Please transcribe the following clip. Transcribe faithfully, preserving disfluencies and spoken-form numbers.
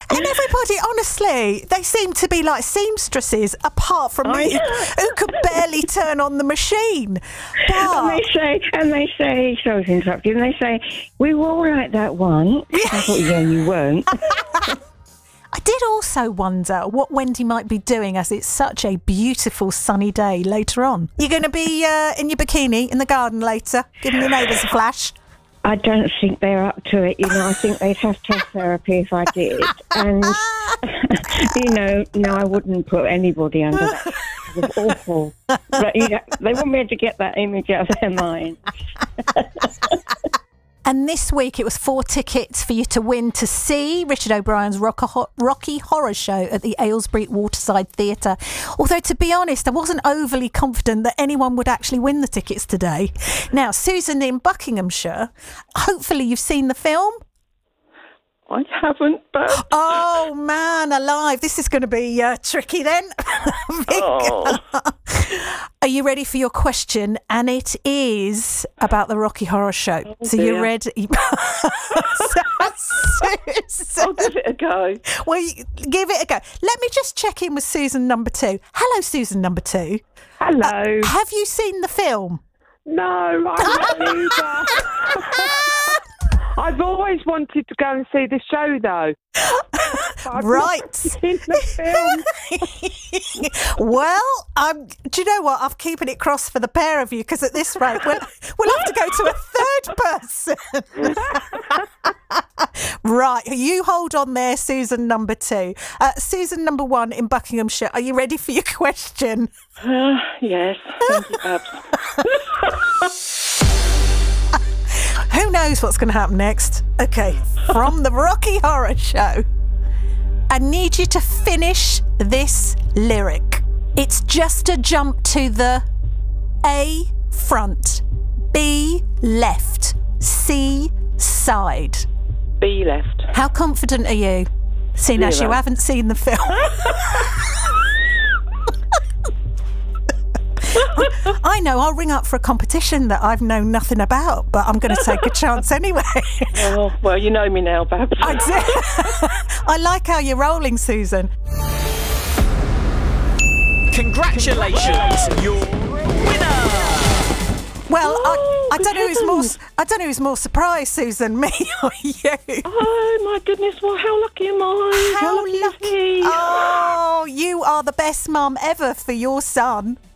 And everybody, honestly, they seem to be like seamstresses, apart from me, who could barely turn on the machine. But... And they say, and they say, sorry to interrupt you, and they say, we were all like that once. I thought, yeah, you weren't. I did also wonder what Wendy might be doing, as it's such a beautiful sunny day later on. You're going to be uh, in your bikini in the garden later, giving your neighbours a flash? I don't think they're up to it. You know, I think they'd have to have therapy if I did. And, you know, no, I wouldn't put anybody under that. It was awful. But, you know, they want me to get that image out of their mind. And this week it was four tickets for you to win to see Richard O'Brien's Rocky Horror Show at the Aylesbury Waterside Theatre. Although, to be honest, I wasn't overly confident that anyone would actually win the tickets today. Now, Susan in Buckinghamshire, hopefully you've seen the film. I haven't, but... Oh, man alive. This is going to be uh, tricky then. Oh. Are you ready for your question? And it is about the Rocky Horror Show. Oh, so dear. you're ready? I'll give it a go. Well, give it a go. Let me just check in with Susan number two. Hello, Susan number two. Hello. Uh, have you seen the film? No, I haven't either. I've always wanted to go and see the show, though. I've Right. seen the film. Well, um, do you know what? I'm keeping it crossed for the pair of you, because at this rate, we'll, we'll have to go to a third person. Right. You hold on there, Susan number two. Uh, Susan number one in Buckinghamshire, are you ready for your question? Uh, yes. Thank you, Babs. Who knows what's going to happen next? Okay, from the Rocky Horror Show, I need you to finish this lyric. It's just a jump to the A, front, B, left, C, side. B left. How confident are you, seeing as you Zero. haven't seen the film? I know, I'll ring up for a competition that I've known nothing about, but I'm going to take a chance anyway. Oh, well, you know me now, Babs. I do. I like how you're rolling, Susan. Congratulations, you're a winner! Well, Oh, I, I good don't know who's more. heavens. I don't know who's more surprised, Susan, me or you. Oh, my goodness. Well, how lucky am I? How lucky, lucky! is he? Oh, you are the best mum ever for your son.